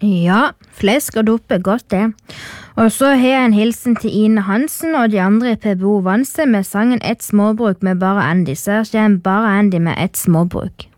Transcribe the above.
Ja, flesk og duppe, godt det. Og så har jeg en hilsen til Ine Hansen og de andre i PBO Vanse med sangen Et småbruk med bare Andy. Så her kommer bare Andy med Et småbruk.